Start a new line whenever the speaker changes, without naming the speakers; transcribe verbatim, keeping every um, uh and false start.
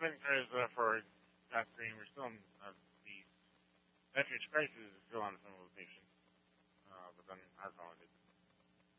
think there's uh, for that screen, we're still in uh, the Matrix Crisis is still on civilization, uh, but then our phone is